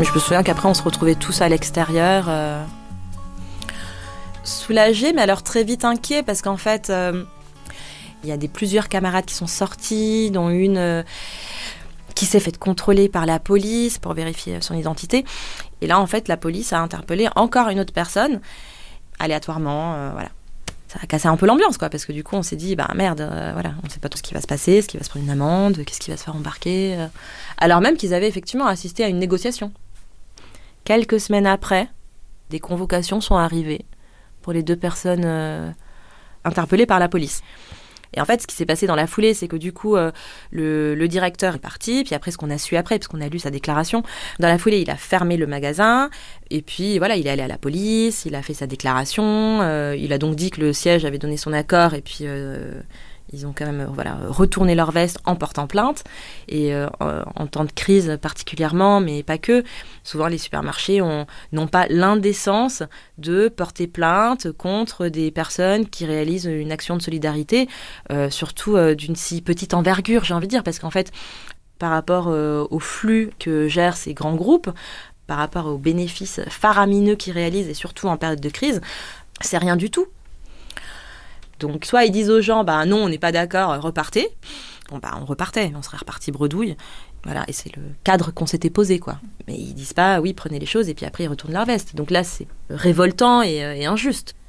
Mais je me souviens qu'après, on se retrouvait tous à l'extérieur, soulagés, mais alors très vite inquiets, parce qu'en fait, il y a plusieurs camarades qui sont sortis, dont une qui s'est fait contrôler par la police pour vérifier son identité. Et là, en fait, la police a interpellé encore une autre personne, aléatoirement, voilà. Ça a cassé un peu l'ambiance, quoi, parce que du coup, on s'est dit, bah merde, voilà, on ne sait pas tout ce qui va se passer, est-ce qu'il va se prendre une amende, qu'est-ce qui va se faire embarquer. Alors même qu'ils avaient effectivement assisté à une négociation. Quelques semaines après, des convocations sont arrivées pour les 2 personnes interpellées par la police. Et en fait, ce qui s'est passé dans la foulée, c'est que du coup, le directeur est parti. Puis après, ce qu'on a su après, parce qu'on a lu sa déclaration, dans la foulée, il a fermé le magasin. Et puis voilà, il est allé à la police, il a fait sa déclaration. Il a donc dit que le siège avait donné son accord. Et puis, ils ont quand même retourné leur veste en portant plainte. Et en temps de crise particulièrement, mais pas que, souvent les supermarchés n'ont pas l'indécence de porter plainte contre des personnes qui réalisent une action de solidarité, surtout d'une si petite envergure, j'ai envie de dire, parce qu'en fait, par rapport au flux que gèrent ces grands groupes, par rapport aux bénéfices faramineux qu'ils réalisent, et surtout en période de crise, c'est rien du tout. Donc, soit ils disent aux gens, bah non, on n'est pas d'accord, repartez. Bon, bah on repartait, on serait reparti bredouille. Voilà, et c'est le cadre qu'on s'était posé, quoi. Mais ils disent pas, oui, prenez les choses, et puis après, ils retournent leur veste. Donc là, c'est révoltant et injuste.